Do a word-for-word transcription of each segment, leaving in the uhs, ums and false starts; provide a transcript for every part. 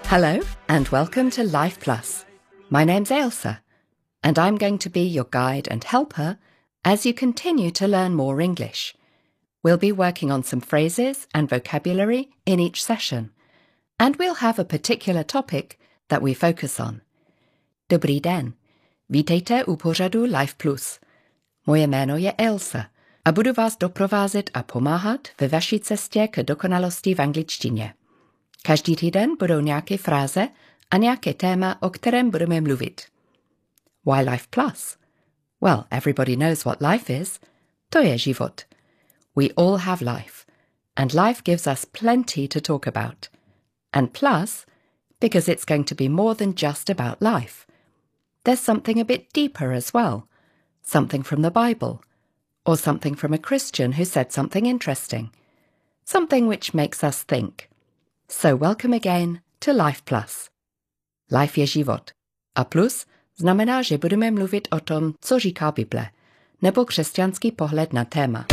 Hello and welcome to Life Plus. My name's Ailsa and I'm going to be your guide and helper as you continue to learn more English. We'll be working on some phrases and vocabulary in each session, and we'll have a particular topic that we focus on. Dobrý den, vítejte u pořadu Life Plus. Moje jméno je Ailsa a budu vás doprovázet a pomáhat ve vaší cestě k dokonalosti v angličtině. Každý týden budou nějaké fráze a nějaké téma, o kterém budeme mluvit. Why Life Plus? Well, everybody knows what life is. To je život. We all have life, and life gives us plenty to talk about. And plus, because it's going to be more than just about life. There's something a bit deeper as well, something from the Bible, or something from a Christian who said something interesting, something which makes us think. So welcome again to Life Plus. Life je život. A plus znamená, že budeme mluvit o tom, co říká Bible, nebo křesťanský pohled na téma.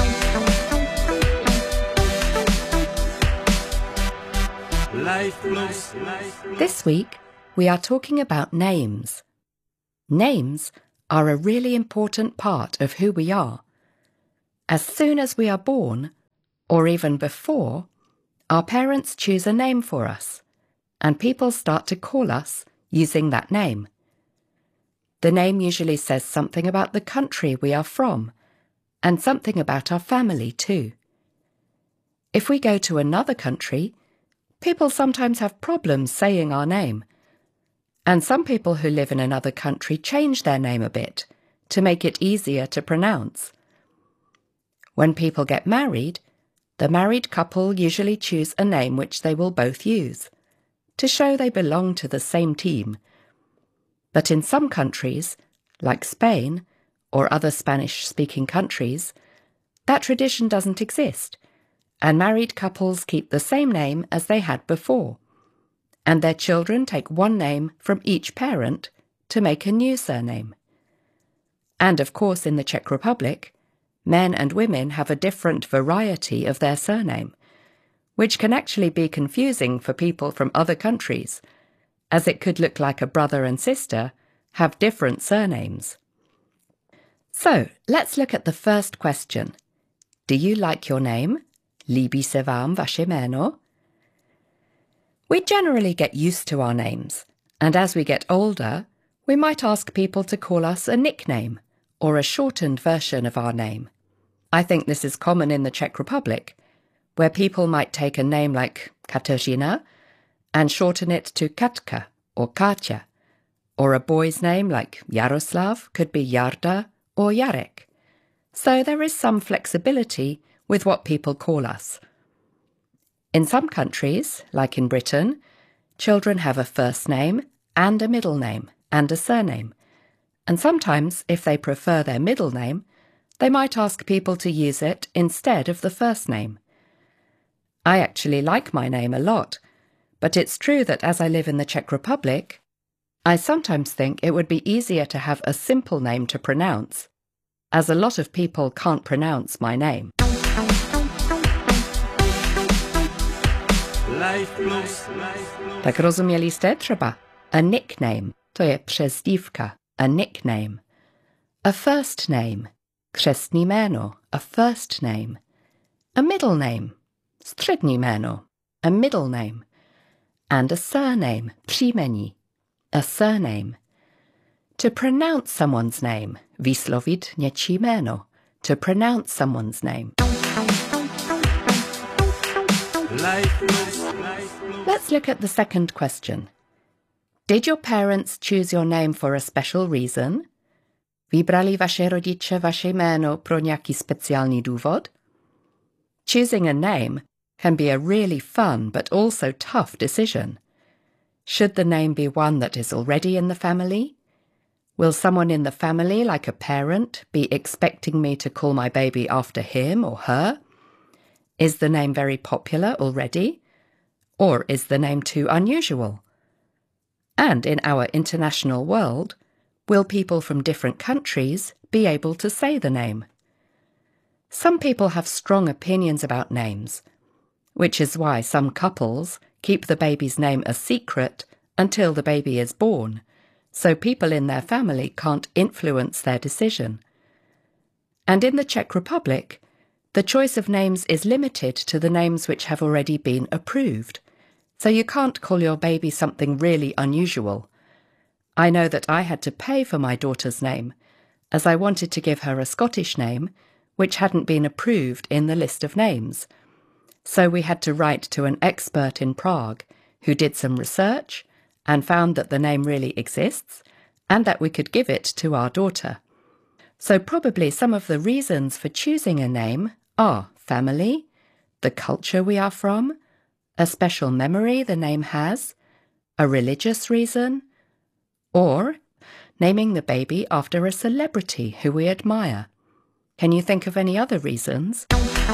Life Plus. This week, we are talking about names. Names are a really important part of who we are. As soon as we are born, or even before, our parents choose a name for us, and people start to call us using that name. The name usually says something about the country we are from, and something about our family too. If we go to another country, people sometimes have problems saying our name, and some people who live in another country change their name a bit to make it easier to pronounce. When people get married, the married couple usually choose a name which they will both use, to show they belong to the same team. But in some countries, like Spain or other Spanish-speaking countries, that tradition doesn't exist, and married couples keep the same name as they had before, and their children take one name from each parent to make a new surname. And of course in the Czech Republic, men and women have a different variety of their surname, which can actually be confusing for people from other countries, as it could look like a brother and sister have different surnames. So, let's look at the first question. Do you like your name? Líbí se vám vaše jméno? We generally get used to our names, and as we get older, we might ask people to call us a nickname or a shortened version of our name. I think this is common in the Czech Republic, where people might take a name like Kateřina and shorten it to Katka or Katja, or a boy's name like Jaroslav could be Jarda or Jarek. So there is some flexibility with what people call us. In some countries, like in Britain, children have a first name and a middle name and a surname, and sometimes, if they prefer their middle name, they might ask people to use it instead of the first name. I actually like my name a lot, but it's true that as I live in the Czech Republic, I sometimes think it would be easier to have a simple name to pronounce, as a lot of people can't pronounce my name. Tak rozuměli jste třeba? A nickname, to je přezdívka, a nickname. A first name, křestní jméno, a first name. A middle name, střední jméno, a middle name. And a surname, příjmení, a surname. To pronounce someone's name, vyslovit něčí jméno, to pronounce someone's name. Let's look at the second question. Did your parents choose your name for a special reason? Vybrali vaše rodiče vaše jméno pro nějaký speciální důvod? Choosing a name can be a really fun but also tough decision. Should the name be one that is already in the family? Will someone in the family, like a parent, be expecting me to call my baby after him or her? Is the name very popular already? Or is the name too unusual? And in our international world, will people from different countries be able to say the name? Some people have strong opinions about names, which is why some couples keep the baby's name a secret until the baby is born, so people in their family can't influence their decision. And in the Czech Republic, the choice of names is limited to the names which have already been approved, so you can't call your baby something really unusual. I know that I had to pay for my daughter's name, as I wanted to give her a Scottish name, which hadn't been approved in the list of names. So we had to write to an expert in Prague who did some research and found that the name really exists and that we could give it to our daughter. So probably some of the reasons for choosing a name are family, the culture we are from, a special memory the name has, a religious reason, or naming the baby after a celebrity who we admire. Can you think of any other reasons?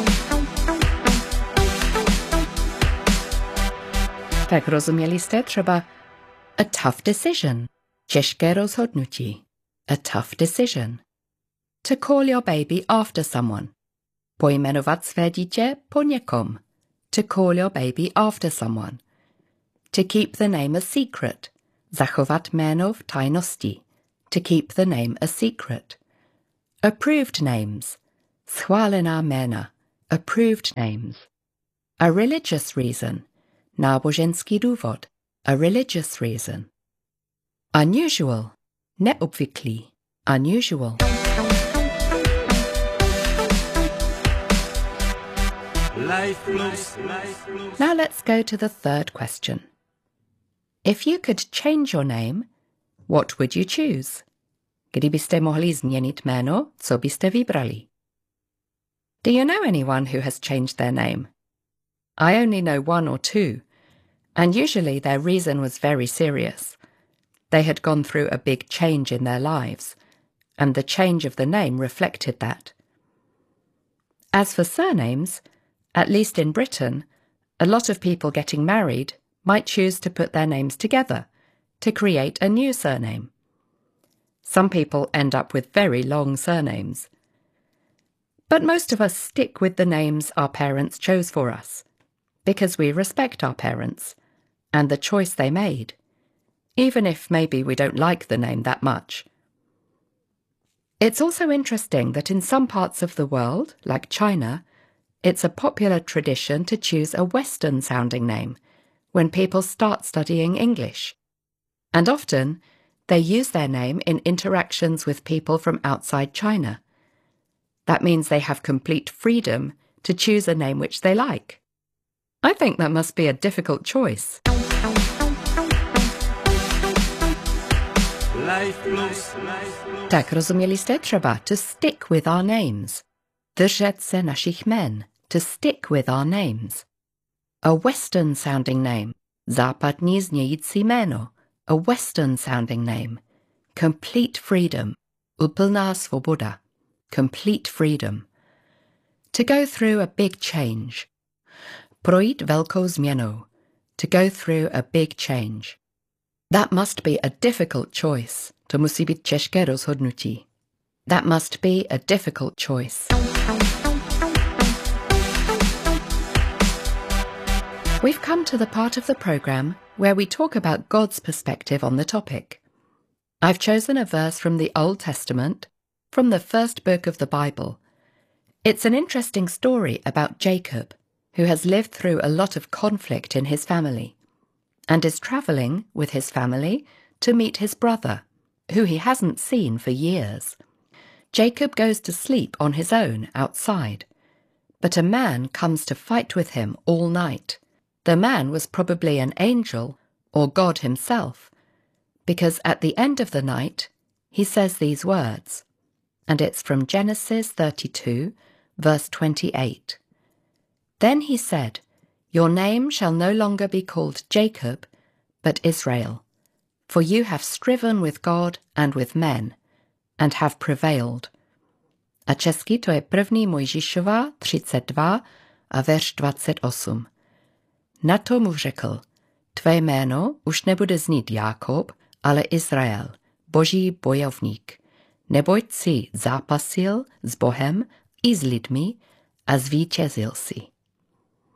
Tak rozuměli jste třeba a tough decision, těžké rozhodnutí, a tough decision. To call your baby after someone, pojmenovat své dítě po někom. To call your baby after someone. To keep the name a secret, zachovat jméno v tajnosti. To keep the name a secret. Approved names, schválená jména, approved names. A religious reason, náboženský důvod, a religious reason. Unusual, neobvyklý, unusual. Now let's go to the third question. If you could change your name, what would you choose? Kdybyste mohli změnit jméno, co byste vybrali? Do you know anyone who has changed their name? I only know one or two, and usually their reason was very serious. They had gone through a big change in their lives, and the change of the name reflected that. As for surnames, at least in Britain, a lot of people getting married might choose to put their names together to create a new surname. Some people end up with very long surnames. But most of us stick with the names our parents chose for us, because we respect our parents and the choice they made, even if maybe we don't like the name that much. It's also interesting that in some parts of the world, like China, it's a popular tradition to choose a Western-sounding name when people start studying English. And often, they use their name in interactions with people from outside China. That means they have complete freedom to choose a name which they like. I think that must be a difficult choice. Tak rozuměli jste třeba to stick with our names. Držet se našich jmen. To stick with our names. A Western-sounding name. Západní znějící jméno. A Western-sounding name. Complete freedom. Úplná svoboda. Complete freedom. To go through a big change. Projít velkou změnou. To go through a big change. That must be a difficult choice. To musí být těžké rozhodnutí. That must be a difficult choice. We've come to the part of the programme where we talk about God's perspective on the topic. I've chosen a verse from the Old Testament, from the first book of the Bible. It's an interesting story about Jacob, who has lived through a lot of conflict in his family, and is travelling with his family to meet his brother, who he hasn't seen for years. Jacob goes to sleep on his own outside, but a man comes to fight with him all night. The man was probably an angel or God himself, because at the end of the night he says these words, and it's from Genesis thirty-two, verse twenty-eight. Then he said, "Your name shall no longer be called Jacob, but Israel, for you have striven with God and with men, and have prevailed." A česky to je první Mojžíšova třicet dva a verš dvacet osm. Na to mu řekl, tvé jméno už nebude znít Jákob, ale Izrael, boží bojovník. Neboť si zápasil s Bohem i s lidmi a zvítězil si.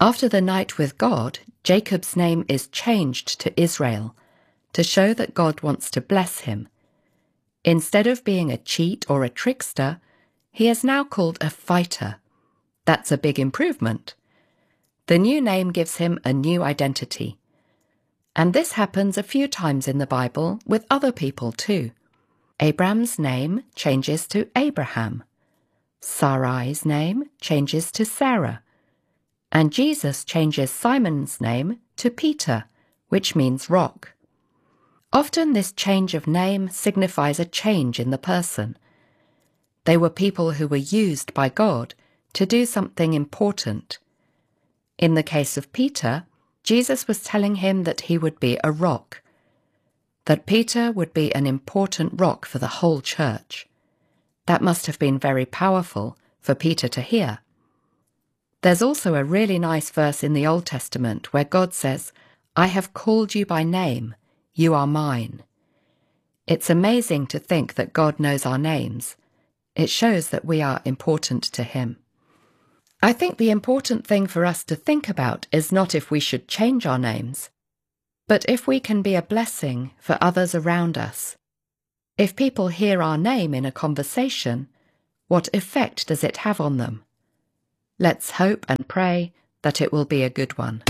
After the night with God, Jacob's name is changed to Israel to show that God wants to bless him. Instead of being a cheat or a trickster, he is now called a fighter. That's a big improvement. The new name gives him a new identity. And this happens a few times in the Bible with other people too. Abram's name changes to Abraham. Sarai's name changes to Sarah. And Jesus changes Simon's name to Peter, which means rock. Often this change of name signifies a change in the person. They were people who were used by God to do something important. In the case of Peter, Jesus was telling him that he would be a rock, that Peter would be an important rock for the whole church. That must have been very powerful for Peter to hear. There's also a really nice verse in the Old Testament where God says, "I have called you by name, you are mine." It's amazing to think that God knows our names. It shows that we are important to him. I think the important thing for us to think about is not if we should change our names, but if we can be a blessing for others around us. If people hear our name in a conversation, what effect does it have on them? Let's hope and pray that it will be a good one.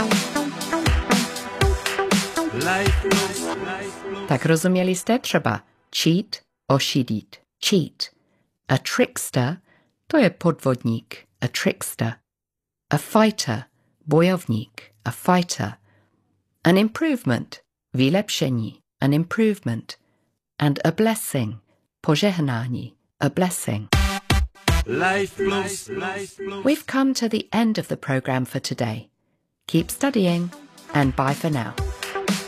Tak rozumieliście? Trzeba cheat, oshidić, cheat. A trickster to je podwodnik, a trickster. A fighter, bojownik, a fighter. An improvement, vylepšení, an improvement. And a blessing, požehnání, a blessing. Life Plus. We've come to the end of the program for today. Keep studying, and bye for now.